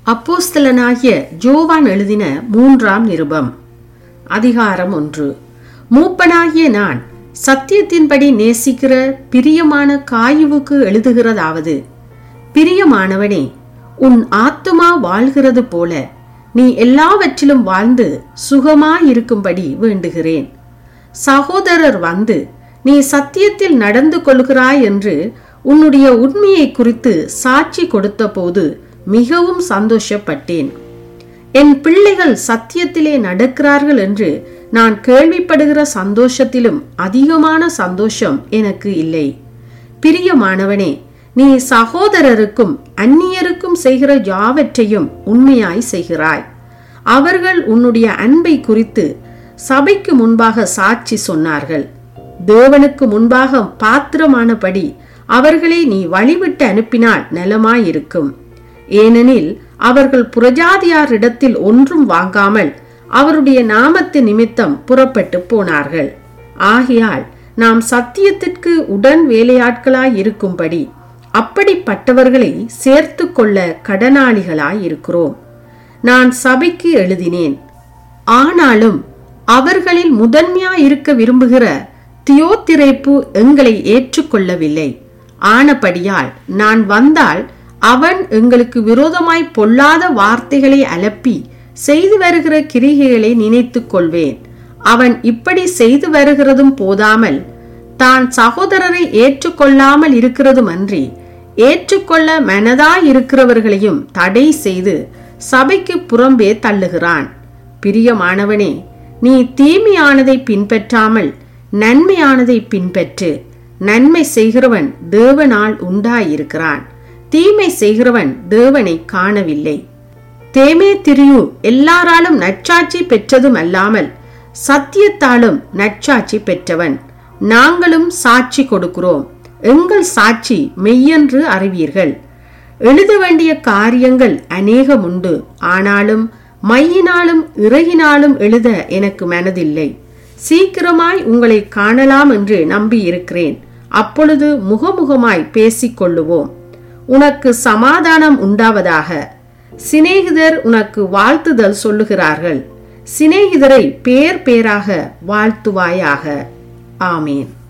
அப்போஸ்தலனாகிய யோவான் எழுதின 3ஆம் நிருபம். அதிகாரம் 1. மூப்பனாகிய நான் சத்தியத்தின்படி நேசிக்கிற பிரியமான காயுவுக்கு எழுதுகிறதாவது: பிரியமானவனே, உன் ஆத்துமா வாழ்கிறது போல நீ எல்லாவற்றிலும் வாழ்ந்து சுகமாயிருக்கும்படி வேண்டுகிறேன். சகோதரர் வந்து நீ சத்தியத்தில் நடந்து கொள்கிறாய் என்று உன்னுடைய உண்மையை குறித்து சாட்சி கொடுத்த போது மிகவும் சந்தோஷப்பட்டேன். என் பிள்ளைகள் சத்தியத்திலே நடக்கிறார்கள் என்று நான் கேள்விப்படுகிற சந்தோஷத்திலும் அதிகமான சந்தோஷம் எனக்கு இல்லை. பிரியமானவனே, நீ சகோதரருக்கும் அந்நியருக்கும் செய்கிற யாவற்றையும் உண்மையாய் செய்கிறாய். அவர்கள் உன்னுடைய அன்பை குறித்து சபைக்கு முன்பாக சாட்சி சொன்னார்கள். தேவனுக்கு முன்பாக பாத்திரமானபடி அவர்களை நீ வழிவிட்டு அனுப்பினால் நலமாயிருக்கும். ஏனெனில் அவர்கள் புறஜாதியாரிடத்தில் ஒன்றும் வாங்காமல் அவருடைய நாமத்தின் நிமித்தம் புறப்பட்டு போனார்கள். ஆகையால் நாம் சத்தியத்திற்கு உடன் வேலையாட்களாய் இருக்கும்படி அப்படிப்பட்டவர்களை சேர்த்து கொள்ள கடனாளிகளாய் இருக்கிறோம். நான் சபைக்கு எழுதினேன். ஆனாலும் அவர்களில் முதன்மையாயிருக்க விரும்புகிற தியோத்திரேப்பு எங்களை ஏற்றுக்கொள்ளவில்லை. ஆனபடியால் நான் வந்தால் அவன் எங்களுக்கு விரோதமாய் பொல்லாத வார்த்தைகளை அலப்பி செய்து வருகிற கிரிகைகளை நினைத்து கொள்வேன். அவன் இப்படி செய்து வருகிறதும் போதாமல் தான் சகோதரரை ஏற்றுக்கொள்ளாமல் இருக்கிறதும் அன்றி ஏற்றுக்கொள்ள மனதாயிருக்கிறவர்களையும் தடை செய்து சபைக்கு புறம்பே தள்ளுகிறான். பிரியமானவனே, நீ தீமையானதை பின்பற்றாமல் நன்மையானதை பின்பற்று. நன்மை செய்கிறவன் தேவனால் உண்டாயிருக்கிறான், தீமை செய்கிறவன் தேவனை காணவில்லை. தேமேத்திரியு எல்லாராலும் நற்சாட்சி பெற்றதும் அல்லாமல் சத்தியத்தாலும் நற்சாட்சி பெற்றவன். நாங்களும் சாட்சி கொடுக்கிறோம். எங்கள் சாட்சி மெய்யென்று அறிவீர்கள். எழுத வேண்டிய காரியங்கள் அநேகம் உண்டு. ஆனாலும் மையினாலும் இறகினாலும் எழுத எனக்கு மனதில்லை. சீக்கிரமாய் உங்களை காணலாம் என்று நம்பி இருக்கிறேன். அப்பொழுது முகமுகமாய் பேசிக் கொள்ளுவோம். உனக்கு சமாதானம் உண்டாவதாக. சிநேகிதர் உனக்கு வாழ்த்துதல் சொல்லுகிறார்கள். சிநேகிதரை பேர் பேராக வாழ்த்துவாயாக. ஆமேன்.